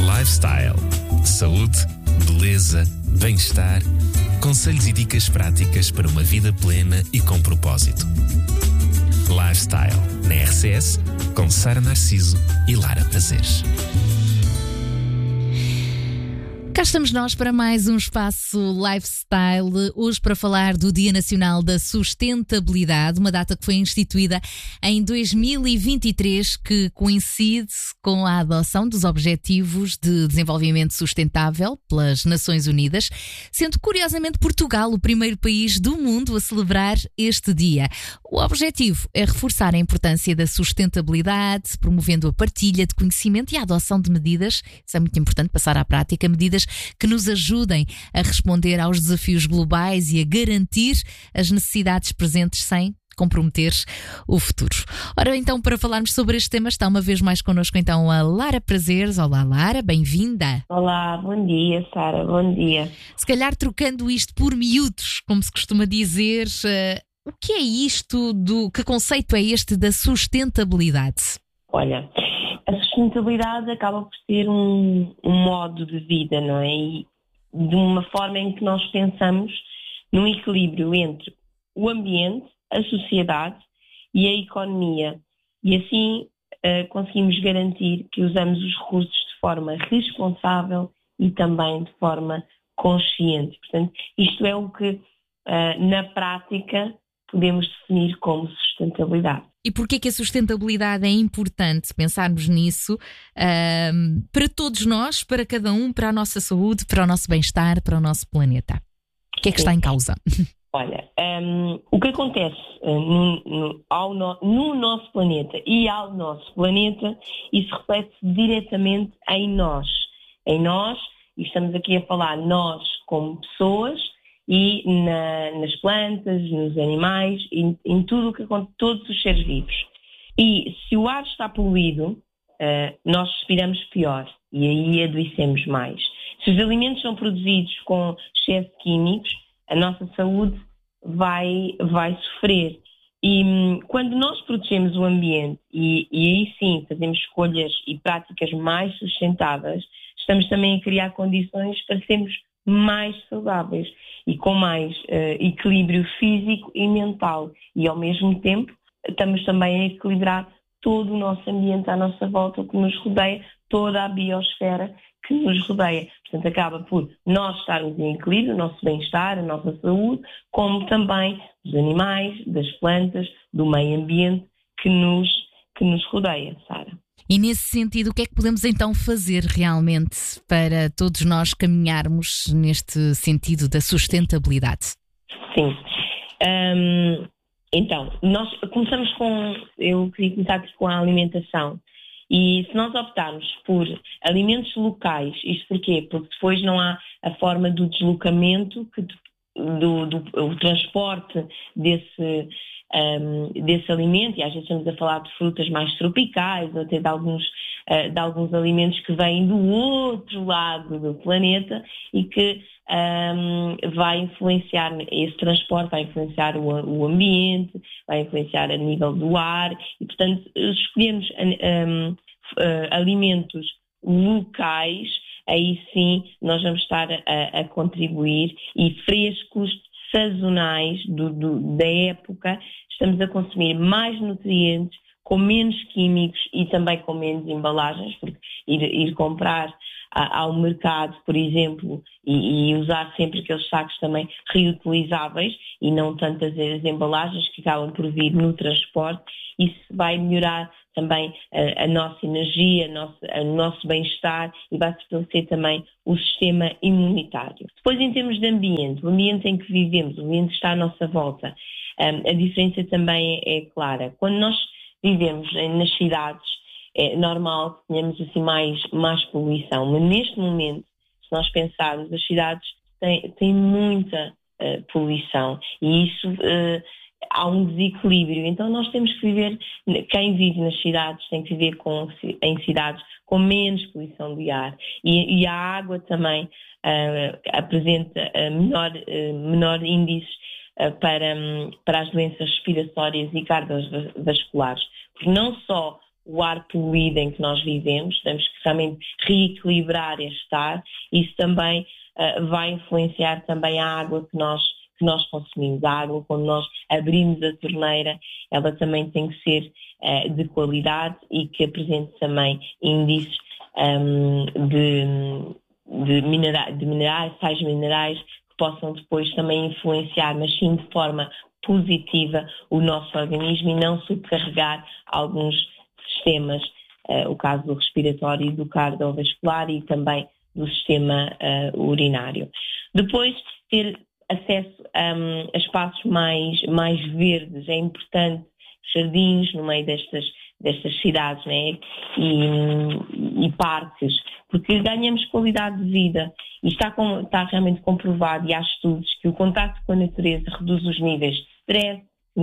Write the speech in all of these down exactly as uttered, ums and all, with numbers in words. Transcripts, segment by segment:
Lifestyle. Saúde, beleza, bem-estar. Conselhos e dicas práticas para uma vida plena e com propósito. Lifestyle, na R C S, com Sara Narciso e Lara Prazeres. Cá estamos nós para mais um espaço Lifestyle, hoje para falar do Dia Nacional da Sustentabilidade, uma data que foi instituída em dois mil e vinte e três, que coincide com a adoção dos Objetivos de Desenvolvimento Sustentável pelas Nações Unidas, sendo curiosamente Portugal o primeiro país do mundo a celebrar este dia. O objetivo é reforçar a importância da sustentabilidade, promovendo a partilha de conhecimento e a adoção de medidas, isso é muito importante, passar à prática, medidas que nos ajudem a responder aos desafios globais e a garantir as necessidades presentes sem comprometer o futuro. Ora, então, para falarmos sobre este tema, está uma vez mais connosco então a Lara Prazeres. Olá, Lara, bem-vinda. Olá, bom dia, Sara, bom dia. Se calhar trocando isto por miúdos, como se costuma dizer, uh, o que é isto, do que conceito é este da sustentabilidade? Olha, a sustentabilidade acaba por ser um, um modo de vida, não é? E de uma forma em que nós pensamos num equilíbrio entre o ambiente, a sociedade e a economia. E assim uh, conseguimos garantir que usamos os recursos de forma responsável e também de forma consciente. Portanto, isto é o que, uh, na prática, podemos definir como sustentabilidade. E porquê que a sustentabilidade é importante pensarmos nisso uh, para todos nós, para cada um, para a nossa saúde, para o nosso bem-estar, para o nosso planeta? O que é que está em causa? Olha, um, o que acontece uh, no, no, ao no, no nosso planeta e ao nosso planeta, isso reflete diretamente em nós. Em nós, e estamos aqui a falar nós como pessoas, e na, nas plantas, nos animais, em, em tudo o que acontece, todos os seres vivos. E se o ar está poluído, uh, nós respiramos pior e aí adoecemos mais. Se os alimentos são produzidos com excesso de químicos, a nossa saúde vai, vai sofrer. E hum, quando nós protegemos o ambiente e, e aí sim fazemos escolhas e práticas mais sustentáveis, estamos também a criar condições para sermos mais saudáveis e com mais uh, equilíbrio físico e mental. E ao mesmo tempo estamos também a equilibrar todo o nosso ambiente à nossa volta, o que nos rodeia, toda a biosfera que nos rodeia. Portanto, acaba por nós estarmos em equilíbrio, o nosso bem-estar, a nossa saúde, como também dos animais, das plantas, do meio ambiente que nos, que nos rodeia, Sara. E nesse sentido, o que é que podemos então fazer realmente para todos nós caminharmos neste sentido da sustentabilidade? Sim. Um, então, nós começamos com, eu queria começar com a alimentação. E se nós optarmos por alimentos locais, isto porquê? Porque depois não há a forma do deslocamento, que, do, do o transporte desse, um, desse alimento, e às vezes estamos a falar de frutas mais tropicais, ou até de alguns, uh, de alguns alimentos que vêm do outro lado do planeta e que um, vai influenciar, esse transporte vai influenciar o, o ambiente, vai influenciar a nível do ar, e portanto escolhemos um, uh, alimentos locais, aí sim nós vamos estar a, a contribuir, e frescos, sazonais, do, do, da época, estamos a consumir mais nutrientes, com menos químicos e também com menos embalagens, porque ir, ir comprar a, ao mercado, por exemplo, e, e usar sempre aqueles sacos também reutilizáveis e não tantas as embalagens que acabam por vir no transporte, isso vai melhorar também a, a nossa energia, a nosso, o nosso bem-estar, e vai fortalecer também o sistema imunitário. Depois, em termos de ambiente, o ambiente em que vivemos, o ambiente que está à nossa volta, um, a diferença também é, é clara. Quando nós vivemos nas cidades, é normal que tenhamos assim mais, mais poluição, mas neste momento, se nós pensarmos, as cidades têm, têm muita uh, poluição, e isso uh, há um desequilíbrio. Então nós temos que viver, quem vive nas cidades tem que viver com, em cidades com menos poluição de ar, e, e a água também uh, apresenta uh, menor, uh, menor índice uh, para, um, para as doenças respiratórias e cardiovasculares, porque não só o ar poluído em que nós vivemos, temos que realmente reequilibrar este ar. Isso também uh, vai influenciar também a água que nós, que nós consumimos. A água, quando nós abrimos a torneira, ela também tem que ser uh, de qualidade e que apresente também índices um, de, de, minera- de minerais, sais minerais, que possam depois também influenciar, mas sim de forma positiva, o nosso organismo e não subcarregar alguns sistemas, uh, o caso do respiratório e do cardiovascular e também do sistema uh, urinário. Depois, ter acesso um, a espaços mais, mais verdes, é importante, jardins no meio destas, destas cidades, né? e, e parques, porque ganhamos qualidade de vida e está, com, está realmente comprovado, e há estudos, que o contacto com a natureza reduz os níveis de stress,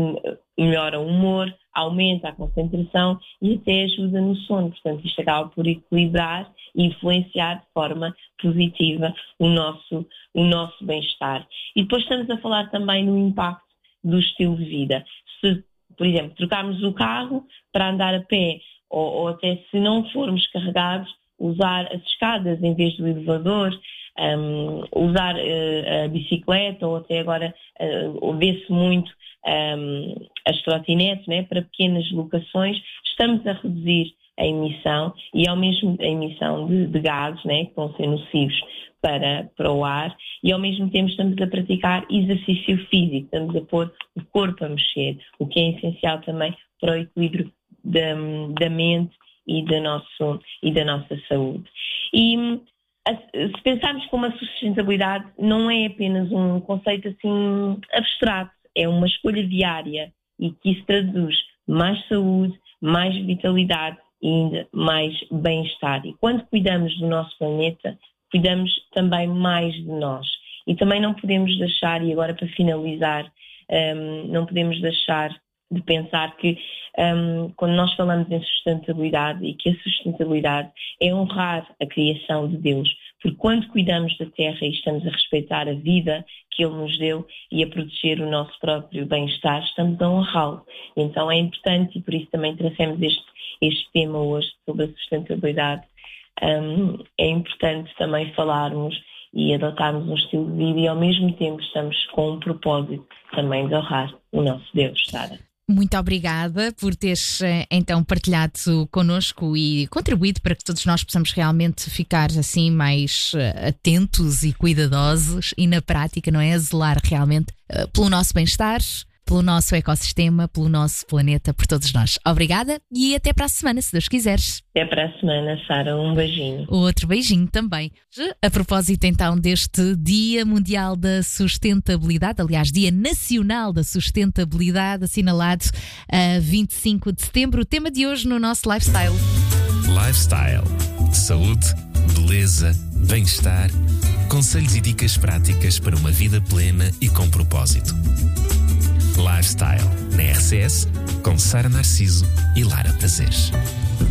melhora o humor, aumenta a concentração e até ajuda no sono. Portanto, isto acaba por equilibrar e influenciar de forma positiva o nosso, o nosso bem-estar. E depois estamos a falar também no impacto do estilo de vida. Se, por exemplo, trocarmos o carro para andar a pé, ou, ou até se não formos carregados, usar as escadas em vez do elevador, um, usar uh, a bicicleta, ou até agora uh, vê-se muito um, as trotinetes, né, para pequenas locações, estamos a reduzir a emissão e ao mesmo a emissão de, de gases, né, que vão ser nocivos para, para o ar, e ao mesmo tempo estamos a praticar exercício físico, estamos a pôr o corpo a mexer, o que é essencial também para o equilíbrio da, da mente e da, nosso, e da nossa saúde. E a, se pensarmos como a sustentabilidade não é apenas um conceito assim abstrato, é uma escolha diária e que isso traduz mais saúde, mais vitalidade e ainda mais bem-estar. E quando cuidamos do nosso planeta, cuidamos também mais de nós. E também não podemos deixar, e agora para finalizar, um, não podemos deixar de pensar que um, quando nós falamos em sustentabilidade, e que a sustentabilidade é honrar a criação de Deus, porque quando cuidamos da terra e estamos a respeitar a vida que Ele nos deu e a proteger o nosso próprio bem-estar, estamos a honrá-lo. Então é importante, e por isso também trouxemos este, este tema hoje sobre a sustentabilidade. Um, é importante também falarmos e adotarmos um estilo de vida, e ao mesmo tempo estamos com um propósito também de honrar o nosso Deus, Sara. Muito obrigada por teres então partilhado connosco e contribuído para que todos nós possamos realmente ficar assim mais atentos e cuidadosos e na prática, não é? A zelar realmente pelo nosso bem-estar, pelo nosso ecossistema, pelo nosso planeta, por todos nós. Obrigada e até para a semana, se Deus quiseres. Até para a semana, Sara. Um beijinho. Outro beijinho também. A propósito então deste Dia Mundial da Sustentabilidade, aliás, Dia Nacional da Sustentabilidade, assinalado a vinte e cinco de setembro, o tema de hoje no nosso Lifestyle. Lifestyle. Saúde, beleza, bem-estar, conselhos e dicas práticas para uma vida plena e com propósito. Lifestyle, na R C S, com Sara Narciso e Lara Prazeres.